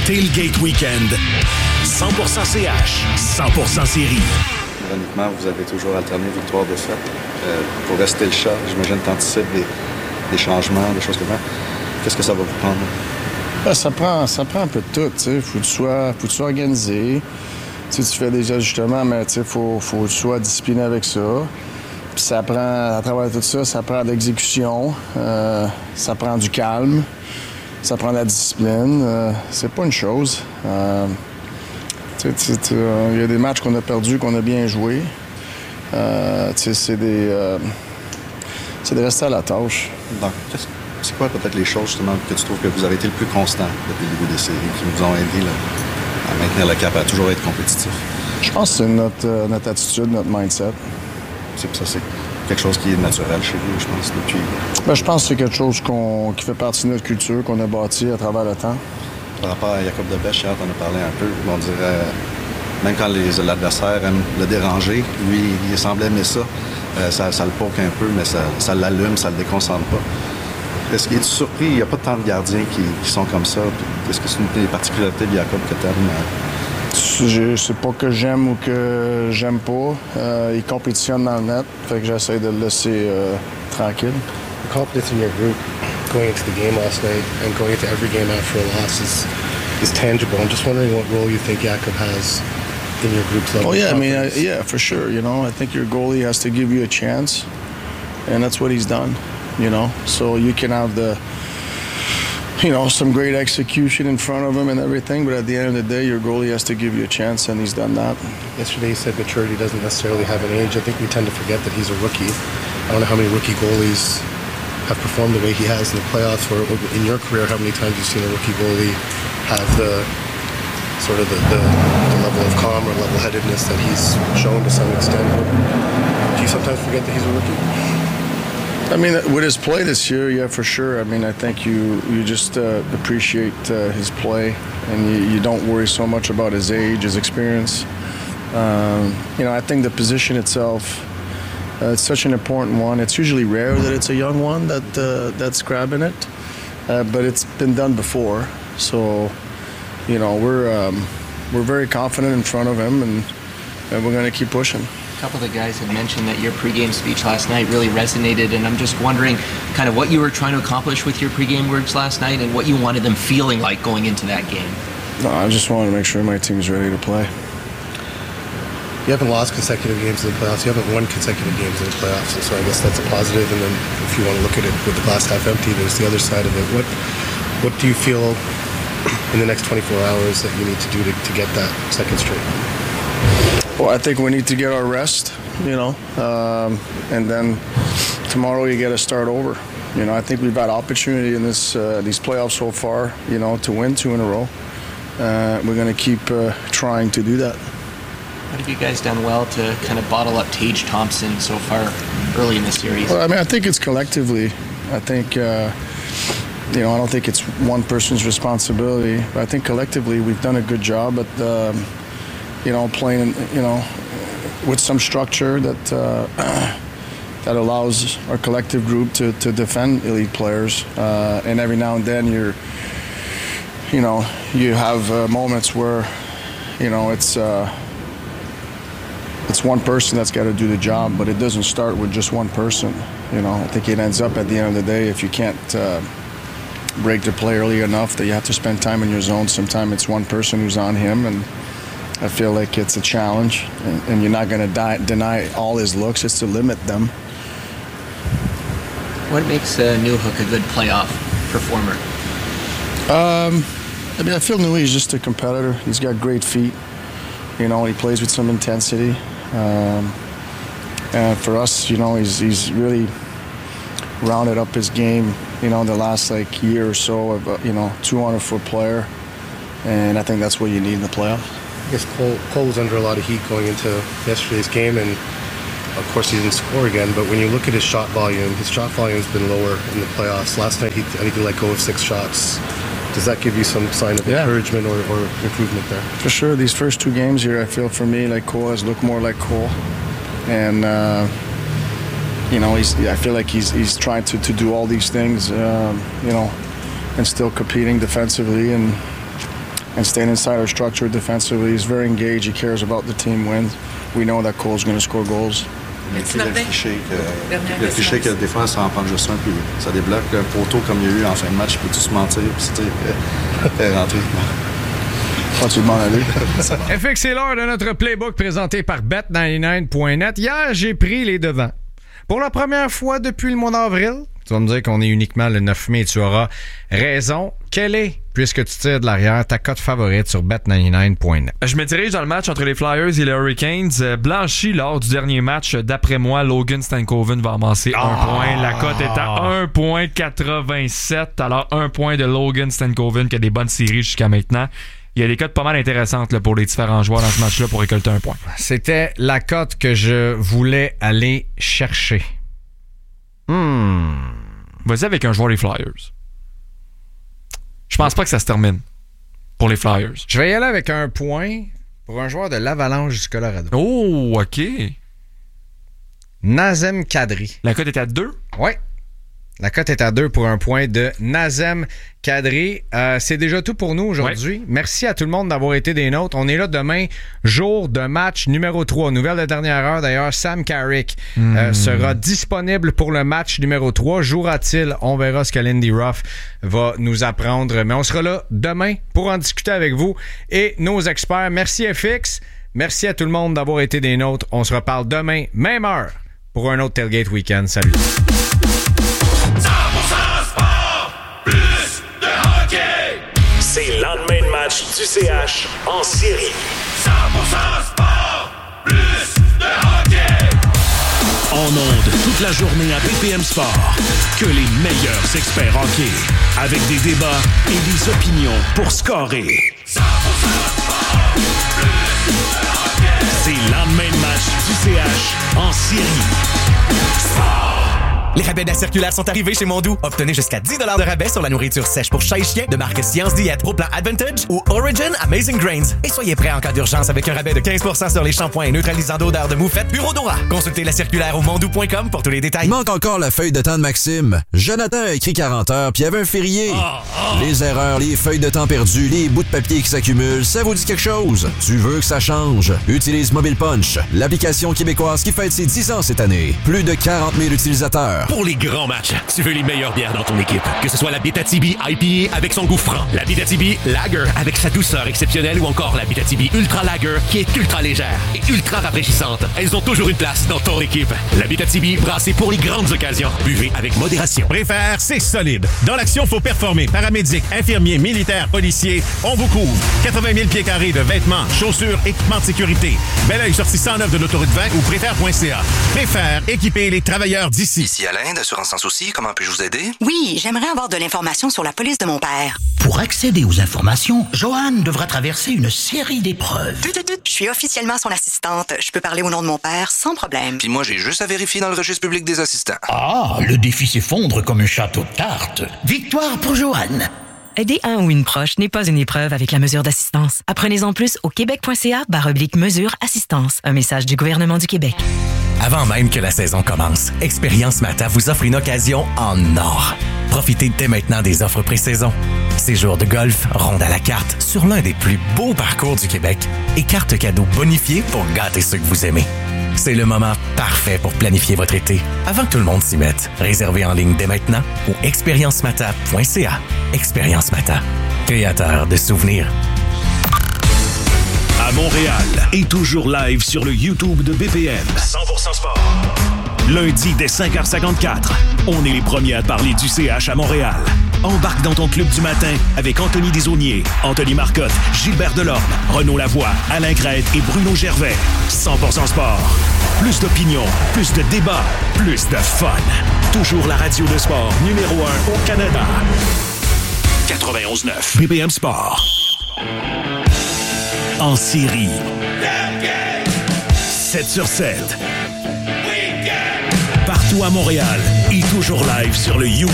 Tailgate Weekend. 100% CH, 100% série. Ironiquement, vous avez toujours alterné victoire-défaite. Pour rester le chat, j'imagine que tu anticipes des changements, des choses comme ça. Qu'est-ce que ça va vous prendre? Ça prend un peu de tout. Faut que tu sois organisé. Tu fais des ajustements, mais il faut que tu sois discipliné avec ça. Puis ça prend, à travers tout ça, ça prend de l'exécution, ça prend du calme, ça prend de la discipline. C'est pas une chose. Il y a des matchs qu'on a perdus, qu'on a bien joués. C'est de rester à la tâche. Donc, c'est quoi peut-être les choses justement que tu trouves que vous avez été le plus constant depuis le début des séries, qui nous ont aidé là, à maintenir le cap, à toujours être compétitif? Je pense que c'est notre attitude, notre mindset. C'est quelque chose qui est naturel chez vous, je pense, depuis... Je pense que c'est quelque chose qui fait partie de notre culture, qu'on a bâti à travers le temps. Par rapport à Jacob Debèche, hier, t'en as parlé un peu. On dirait, même quand l'adversaire aime le déranger, lui, il semble aimer ça. Ça le poke un peu, mais ça l'allume, ça le déconcentre pas. Est-ce qu'il est surpris? Il n'y a pas tant de gardiens qui sont comme ça. Est-ce que c'est une des particularités de Jacob que t'aimes? C'est pas que j'aime ou que j'aime pas. Il compétitionne dans le net, fait que j'essaie de le laisser tranquille. The confidence in your group going into the game last night and going into every game after a loss is tangible. I'm just wondering what role you think Jakob has in your group's level. Oh yeah, I mean, yeah, for sure. I think your goalie has to give you a chance, and that's what he's done. So you can have some great execution in front of him and everything, but at the end of the day, your goalie has to give you a chance, and he's done that. Yesterday, you said maturity doesn't necessarily have an age. I think we tend to forget that he's a rookie. I don't know how many rookie goalies have performed the way he has in the playoffs, or in your career, how many times you've seen a rookie goalie have the level of calm or level-headedness that he's shown to some extent. Do you sometimes forget that he's a rookie? I mean, with his play this year, yeah, for sure. I mean, I think you just appreciate his play, and you don't worry so much about his age, his experience. I think the position itself, it's such an important one. It's usually rare that it's a young one that's grabbing it, but it's been done before. So, we're very confident in front of him, and we're going to keep pushing. A couple of the guys had mentioned that your pregame speech last night really resonated, and I'm just wondering kind of what you were trying to accomplish with your pregame words last night and what you wanted them feeling like going into that game. No, I just wanted to make sure my team's ready to play. You haven't lost consecutive games in the playoffs. You haven't won consecutive games in the playoffs, and so I guess that's a positive. And then if you want to look at it with the glass half empty, there's the other side of it. What do you feel in the next 24 hours that you need to do to get that second straight? Well, I think we need to get our rest, and then tomorrow you got to start over. I think we've had opportunity in these playoffs so far, to win 2 in a row. We're going to keep trying to do that. What have you guys done well to kind of bottle up Tage Thompson so far early in the series? Well, I mean, I think it's collectively. I think, I don't think it's one person's responsibility, but I think collectively we've done a good job at playing, with some structure that allows our collective group to defend elite players. And every now and then you have moments where, it's one person that's got to do the job, but it doesn't start with just one person. I think it ends up at the end of the day, if you can't break the play early enough that you have to spend time in your zone, sometimes it's one person who's on him, and I feel like it's a challenge, and you're not going to deny all his looks. It's to limit them. What makes Newhook a good playoff performer? I feel Newey's just a competitor. He's got great feet. He plays with some intensity. And for us, he's really rounded up his game, the last year or so of, 200-foot player. And I think that's what you need in the playoffs. I guess Cole was under a lot of heat going into yesterday's game, and of course he didn't score again, but when you look at his shot volume's been lower in the playoffs. Last night I think he let go of 6 shots. Does that give you some sign of encouragement or improvement there? For sure. These first 2 games here, I feel for me like Cole has looked more like Cole. And, I feel like he's trying to do all these things, and still competing defensively. And and staying inside our structure defensively. He's very engaged. He cares about the team win. We know that Cole's going to score goals. Le cliché que des fois, ça en prend juste un, puis ça débloque un poteau comme il y a eu en fin de match. Peux-tu se mentir, puis rentrer? Quand tu demandes à lui. FX, c'est l'heure de notre playbook présenté par Bet99.net. Hier, j'ai pris les devants. Pour la première fois depuis le mois d'avril, tu vas me dire qu'on est uniquement le 9 mai et tu auras raison. Quelle est, puisque tu tires de l'arrière, ta cote favorite sur Bet99.net? Je me dirige dans le match entre les Flyers et les Hurricanes. Blanchi lors du dernier match, d'après moi, Logan Stankoven va amasser un point. La cote est à 1,87. Alors, 1 point de Logan Stankoven qui a des bonnes séries jusqu'à maintenant. Il y a des cotes pas mal intéressantes là, pour les différents joueurs dans ce match-là pour récolter un point. C'était la cote que je voulais aller chercher. Vas-y avec un joueur des Flyers. Je pense pas que ça se termine pour les Flyers. Je vais y aller avec un point pour un joueur de l'Avalanche du Colorado. Oh, OK. Nazem Kadri. La cote est à 2? Oui. La cote est à 2 pour un point de Nazem Kadri. C'est déjà tout pour nous aujourd'hui. Ouais. Merci à tout le monde d'avoir été des nôtres. On est là demain, jour de match numéro 3. Nouvelle de dernière heure, d'ailleurs, Sam Carrick sera disponible pour le match numéro 3. Jouera-t-il? On verra ce que Lindy Ruff va nous apprendre. Mais on sera là demain pour en discuter avec vous et nos experts. Merci FX. Merci à tout le monde d'avoir été des nôtres. On se reparle demain, même heure, pour un autre Tailgate Weekend. Salut! 100% sport, plus de hockey. C'est le lendemain de match du CH en série. 100% sport, plus de hockey. En ondes toute la journée à BPM Sport. Que les meilleurs experts hockey. Avec des débats et des opinions pour scorer. 100% sport, plus de hockey. C'est le lendemain de match du CH en série. Sport. Les rabais de la circulaire sont arrivés chez Mondou. Obtenez jusqu'à 10 $ de rabais sur la nourriture sèche pour chat et chien de marque Science Diète, Pro Plan Advantage ou Origin Amazing Grains. Et soyez prêts en cas d'urgence avec un rabais de 15% sur les shampoings et neutralisants d'odeur de moufette Bureau d'Ora. Consultez la circulaire au mondou.com pour tous les détails. Il manque encore la feuille de temps de Maxime. Jonathan a écrit 40 heures puis il y avait un férié. Les erreurs, les feuilles de temps perdues, les bouts de papier qui s'accumulent, ça vous dit quelque chose? Tu veux que ça change? Utilise Mobile Punch, l'application québécoise qui fête ses 10 ans cette année. Plus de 40 000 utilisateurs. Pour les grands matchs, tu veux les meilleures bières dans ton équipe. Que ce soit la Abitibi IPA avec son goût franc, la Abitibi Lager avec sa douceur exceptionnelle ou encore la Abitibi Ultra Lager qui est ultra légère et ultra rafraîchissante. Elles ont toujours une place dans ton équipe. La Abitibi brassée pour les grandes occasions. Buvez avec modération. Préfère, c'est solide. Dans l'action, faut performer. Paramédic, infirmier, militaire, policier, on vous couvre. 80 000 pieds carrés de vêtements, chaussures, équipements de sécurité. Bel oeil sortie 109 de l'autoroute 20 ou préfère.ca. Préfère, équiper les travailleurs d'ici. Ici Alain, d'Assurance Sans Souci, comment puis-je vous aider? Oui, j'aimerais avoir de l'information sur la police de mon père. Pour accéder aux informations, Joanne devra traverser une série d'épreuves. Je suis officiellement son assistante. Je peux parler au nom de mon père sans problème. Puis moi, j'ai juste à vérifier dans le registre public des assistants. Ah, le défi s'effondre comme un château de cartes. Victoire pour Joanne. Aider un ou une proche n'est pas une épreuve avec la mesure d'assistance. Apprenez-en plus au québec.ca/mesure assistance. Un message du gouvernement du Québec. Avant même que la saison commence, Expérience Mata vous offre une occasion en or. Profitez dès maintenant des offres pré-saison. Séjour de golf, ronde à la carte sur l'un des plus beaux parcours du Québec et carte cadeau bonifiée pour gâter ceux que vous aimez. C'est le moment parfait pour planifier votre été avant que tout le monde s'y mette. Réservez en ligne dès maintenant au expériencemata.ca. Expérience Mata, créateur de souvenirs. À Montréal et toujours live sur le YouTube de BPM. 100% sport. Lundi dès 5h54, on est les premiers à parler du CH à Montréal. Embarque dans ton club du matin avec Anthony Desaulniers, Anthony Marcotte, Gilbert Delorme, Renaud Lavoie, Alain Crête et Bruno Gervais. 100% sport. Plus d'opinion, plus de débats, plus de fun. Toujours la radio de sport numéro 1 au Canada. 91.9 BPM Sport. En série. 7 sur 7. Partout à Montréal et toujours live sur le YouTube